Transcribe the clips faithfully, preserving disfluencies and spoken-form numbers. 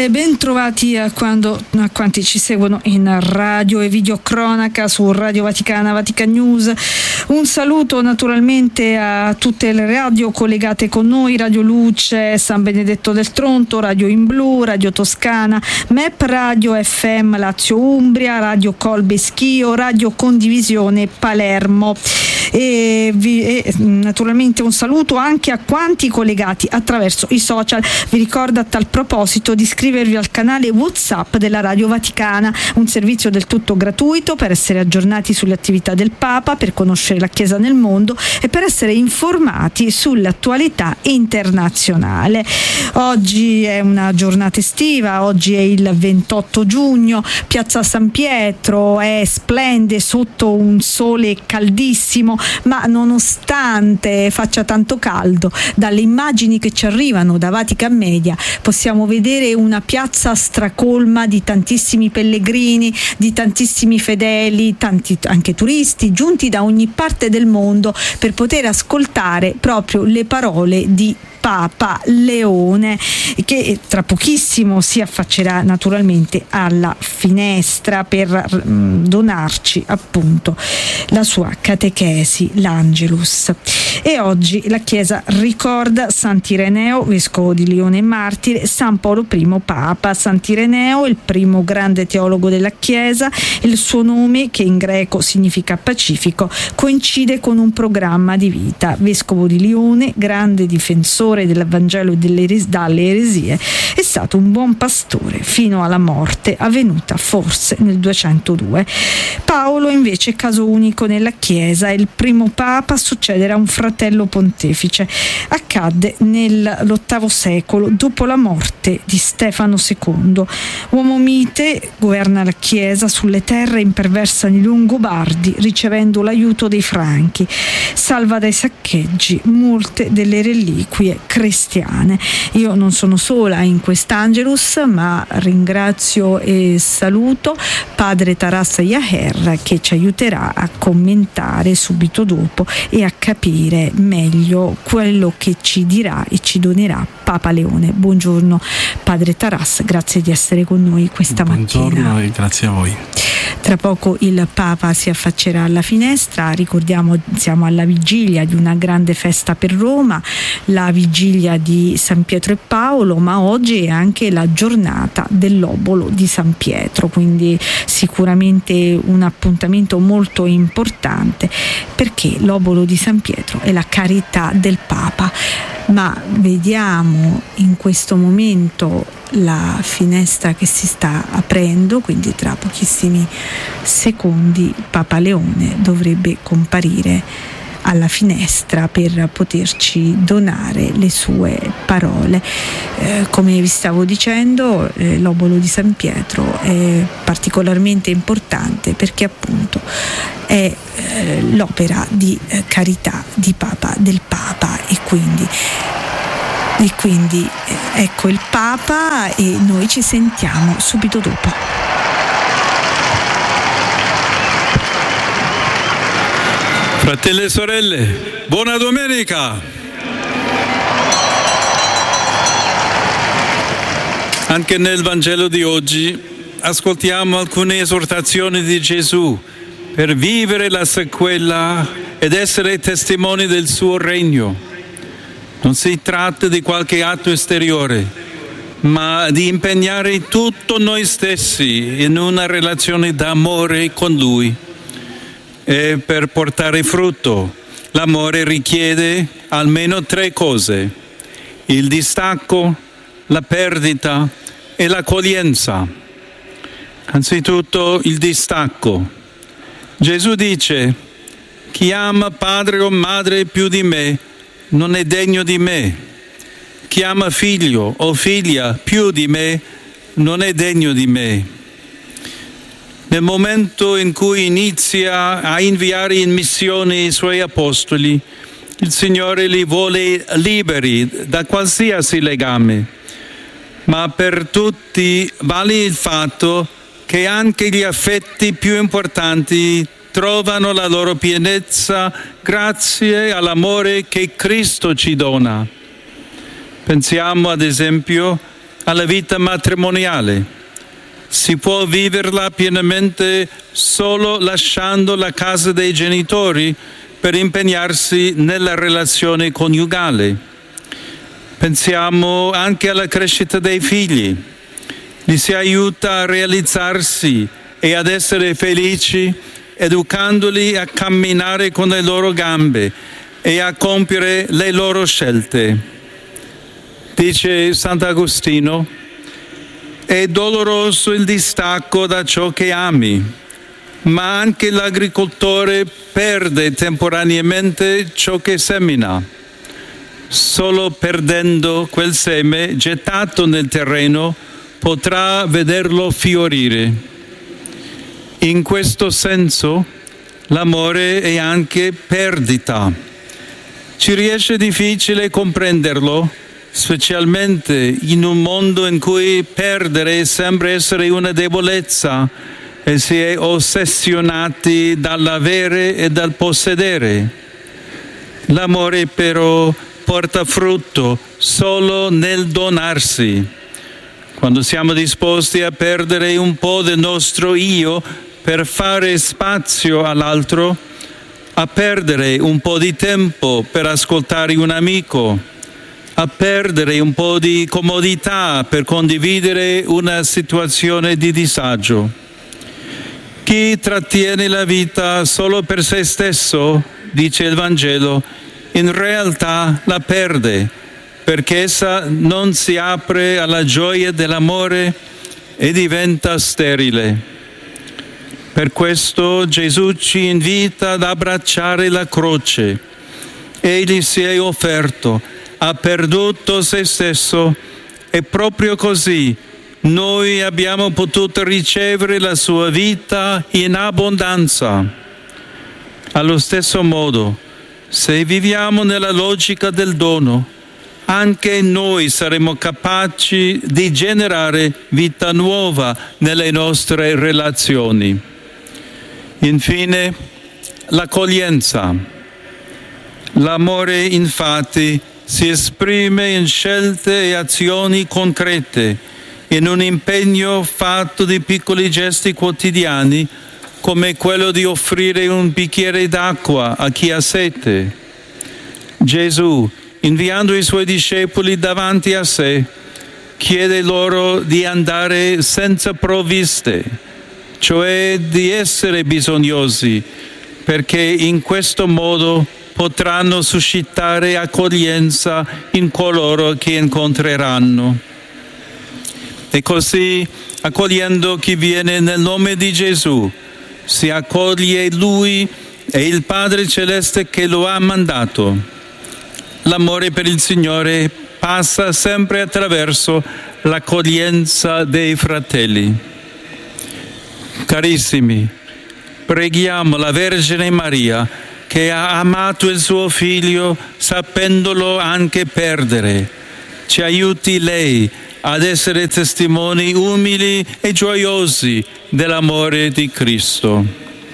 Salve, ben trovati a, quando, a quanti ci seguono in radio e videocronaca su Radio Vaticana, Vatican News. Un saluto naturalmente a tutte le radio collegate con noi: Radio Luce, San Benedetto del Tronto, Radio In Blu, Radio Toscana, M E P Radio F M Lazio Umbria, Radio Colbe Schio, Radio Condivisione Palermo. E, vi, e naturalmente un saluto anche a quanti collegati attraverso i social. Vi ricordo a tal proposito di iscrivervi al canale WhatsApp della Radio Vaticana, un servizio del tutto gratuito per essere aggiornati sulle attività del Papa, per conoscere la Chiesa nel mondo e per essere informati sull'attualità internazionale. Oggi è una giornata estiva, oggi è il ventotto giugno, Piazza San Pietro è splende sotto un sole caldissimo, ma nonostante faccia tanto caldo, dalle immagini che ci arrivano da Vatican Media possiamo vedere una piazza stracolma di tantissimi pellegrini, di tantissimi fedeli, tanti anche turisti giunti da ogni parte del mondo per poter ascoltare proprio le parole di Papa Leone, che tra pochissimo si affaccerà naturalmente alla finestra per mh, donarci appunto la sua catechesi, l'Angelus. E oggi la Chiesa ricorda Sant'Ireneo, vescovo di Lione e martire, San Paolo I Papa. Sant'Ireneo, il primo grande teologo della Chiesa, il suo nome, che in greco significa pacifico, coincide con un programma di vita. Vescovo di Lione, grande difensore del Vangelo e delle eres- dalle eresie, è stato un buon pastore fino alla morte avvenuta forse nel duecentodue. Paolo invece, caso unico nella Chiesa, è il primo Papa a succedere a un fratello pontefice. Accadde nell'ottavo secolo, dopo la morte di Stefano secondo. Uomo mite, governa la Chiesa sulle terre imperversano i Longobardi, ricevendo l'aiuto dei Franchi. Salva dai saccheggi molte delle reliquie cristiane. Io non sono sola in quest'Angelus, ma ringrazio e saluto padre Taras Yaher, che ci aiuterà a commentare subito dopo e a capire meglio quello che ci dirà e ci donerà Papa Leone. Buongiorno padre Taras, grazie di essere con noi questa Buongiorno mattina. Buongiorno e grazie a voi. Tra poco il Papa si affaccerà alla finestra, ricordiamo siamo alla vigilia di una grande festa per Roma, la vigilia di San Pietro e Paolo, ma oggi è anche la giornata dell'obolo di San Pietro, quindi sicuramente un appuntamento molto importante, perché l'obolo di San Pietro è la carità del Papa. Ma vediamo in questo momento la finestra che si sta aprendo, quindi tra pochissimi secondi Papa Leone dovrebbe comparire alla finestra per poterci donare le sue parole. Eh, come vi stavo dicendo, eh, l'obolo di San Pietro è particolarmente importante perché appunto è eh, l'opera di eh, carità di Papa, del Papa, e quindi e quindi eh, ecco il Papa e noi ci sentiamo subito dopo. Fratelli e sorelle, buona domenica! Anche nel Vangelo di oggi ascoltiamo alcune esortazioni di Gesù per vivere la sequela ed essere testimoni del suo regno. Non si tratta di qualche atto esteriore, ma di impegnare tutto noi stessi in una relazione d'amore con Lui. E per portare frutto, l'amore richiede almeno tre cose: il distacco, la perdita e l'accoglienza. Anzitutto il distacco. Gesù dice: chi ama padre o madre più di me non è degno di me. Chi ama figlio o figlia più di me non è degno di me. Nel momento in cui inizia a inviare in missione i suoi apostoli, il Signore li vuole liberi da qualsiasi legame. Ma per tutti vale il fatto che anche gli affetti più importanti trovano la loro pienezza grazie all'amore che Cristo ci dona. Pensiamo ad esempio alla vita matrimoniale. Si può viverla pienamente solo lasciando la casa dei genitori per impegnarsi nella relazione coniugale. Pensiamo anche alla crescita dei figli. Li si aiuta a realizzarsi e ad essere felici, educandoli a camminare con le loro gambe e a compiere le loro scelte. Dice Sant'Agostino: è doloroso il distacco da ciò che ami, ma anche l'agricoltore perde temporaneamente ciò che semina. Solo perdendo quel seme gettato nel terreno potrà vederlo fiorire. In questo senso l'amore è anche perdita. Ci riesce difficile comprenderlo, specialmente in un mondo in cui perdere sembra essere una debolezza e si è ossessionati dall'avere e dal possedere. L'amore però porta frutto solo nel donarsi. Quando siamo disposti a perdere un po' del nostro io per fare spazio all'altro, a perdere un po' di tempo per ascoltare un amico, a perdere un po' di comodità per condividere una situazione di disagio. Chi trattiene la vita solo per se stesso, dice il Vangelo, in realtà la perde, perché essa non si apre alla gioia dell'amore e diventa sterile. Per questo Gesù ci invita ad abbracciare la croce. Egli si è offerto, ha perduto se stesso e proprio così noi abbiamo potuto ricevere la sua vita in abbondanza. Allo stesso modo, se viviamo nella logica del dono, anche noi saremo capaci di generare vita nuova nelle nostre relazioni. Infine, l'accoglienza. L'amore, infatti, si esprime in scelte e azioni concrete, in un impegno fatto di piccoli gesti quotidiani, come quello di offrire un bicchiere d'acqua a chi ha sete. Gesù, inviando i suoi discepoli davanti a sé, chiede loro di andare senza provviste, cioè di essere bisognosi, perché in questo modo potranno suscitare accoglienza in coloro che incontreranno. E così, accogliendo chi viene nel nome di Gesù, si accoglie Lui e il Padre Celeste che lo ha mandato. L'amore per il Signore passa sempre attraverso l'accoglienza dei fratelli. Carissimi, preghiamo la Vergine Maria, che ha amato il suo Figlio sapendolo anche perdere. Ci aiuti lei ad essere testimoni umili e gioiosi dell'amore di Cristo.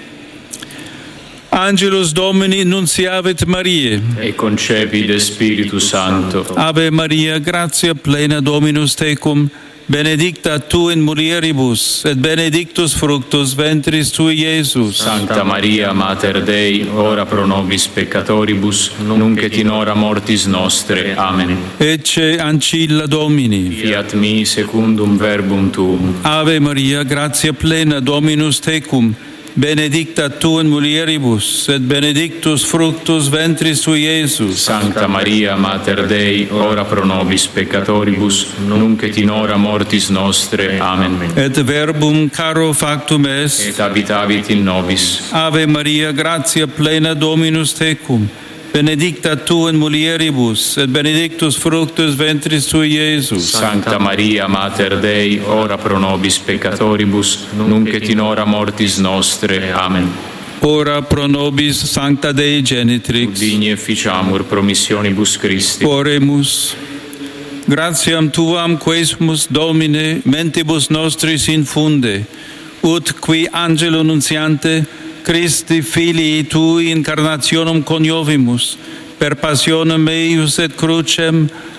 Angelus Domini nunciavit Mariae. E concepit Spiritus Sancto. Ave Maria, gratia plena, Dominus tecum, benedicta tu in mulieribus, et benedictus fructus ventris tui, Iesus. Sancta Maria, Mater Dei, ora pro nobis peccatoribus, nunc et in hora mortis nostre. Amen. Ecce ancilla Domini. Fiat mi secundum verbum tuum. Ave Maria, gratia plena, Dominus tecum, benedicta tu in mulieribus, et benedictus fructus ventris tui, Iesus. Sancta Maria, Mater Dei, ora pro nobis peccatoribus, nunc et in hora mortis nostre. Amen. Et verbum caro factum est, et habitavit in nobis. Ave Maria, gratia plena, Dominus tecum, benedicta tu in mulieribus, et benedictus fructus ventris tui, Iesus. Sancta Maria, Mater Dei, ora pro nobis peccatoribus, nunc et in hora mortis nostre. Amen. Ora pro nobis Sancta Dei Genitrix. Digni efficiamur promissionibus Christi. Oremus. Gratiam tuam quesumus, Domine, mentibus nostris infunde, ut qui angelo nuntiante Christi filii tui incarnationem coniovimus, per passionem eius et crucem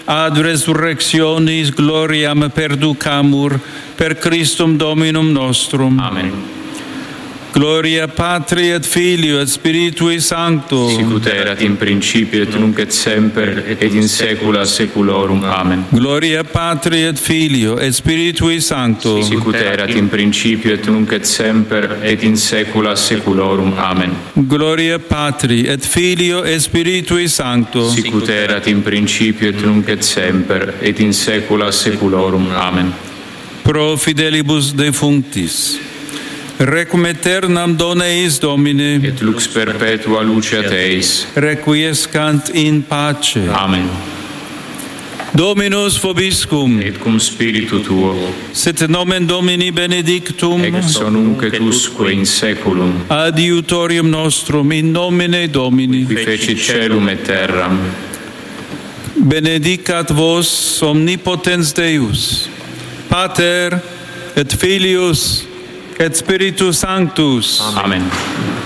ad resurrectionis gloriam perducamur per Christum Dominum nostrum. Amen. Gloria Patri et Filio et Spiritui Sancto. Sicut erat in principio et nunc et semper et in saecula saeculorum. Amen. Gloria Patri et Filio et Spiritui Sancto. Sicut erat in principio et nunc et semper et in saecula saeculorum. Amen. Gloria Patri et Filio et Spiritui Sancto. Sicut erat in principio et nunc et semper et in saecula saeculorum. Amen. Pro fidelibus defunctis. Requiem aeternam dona eis Domine. Et lux perpetua luceat eis. Requiescant in pace. Amen. Dominus vobiscum. Et cum spiritu tuo. Sit nomen Domini benedictum. Ex nunc et usque in saeculum. Adiutorium nostrum in nomine Domini. Qui fecit caelum et terram. Benedicat vos omnipotens Deus, Pater et Filius et Spiritus Sanctus. Amen.